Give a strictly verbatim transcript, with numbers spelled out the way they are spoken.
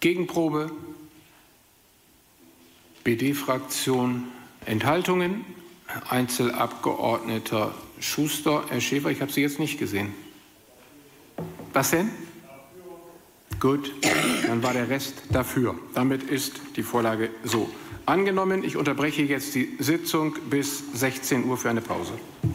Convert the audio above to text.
Gegenprobe? B D-Fraktion. Enthaltungen? Einzelabgeordneter Schuster. Herr Schäfer, ich habe Sie jetzt nicht gesehen. Was denn? Gut, dann war der Rest dafür. Damit ist die Vorlage so angenommen. Ich unterbreche jetzt die Sitzung bis sechzehn Uhr für eine Pause.